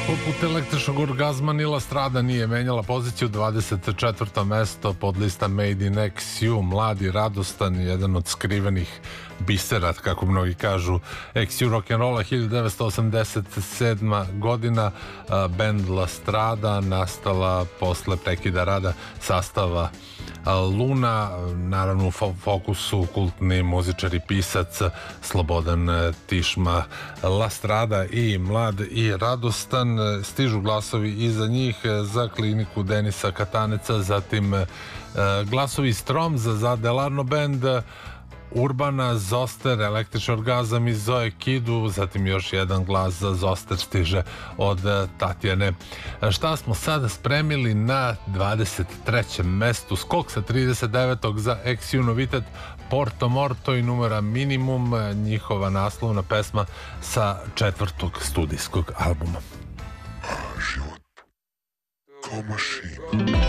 Poput električnog orgazma Nila Strada nije menjala poziciju, 24. mesto pod lista Made in XU, mladi, radostan, jedan od skrivenih bisera, kako mnogi kažu, XU rock'n'rolla, 1987. godina, band La Strada, nastala posle prekida rada sastava Luna, naravno u fokusu kultni muzičar i pisac Slobodan Tišma. La Strada i mlad i radostan, stižu glasovi iza njih za kliniku Denisa Kataneca, zatim glasovi Stroms za Delarno band, Urbana, Zoster, Električni orgazam i Zoe Kidu, zatim još jedan glas za Zoster stiže od Tatjane. Šta smo sada spremili na 23. mestu? Skok sa 39. za XU novitet Porto Morto i numera Minimum, njihova naslovna pesma sa 4. studijskog albuma. Život kao mašina.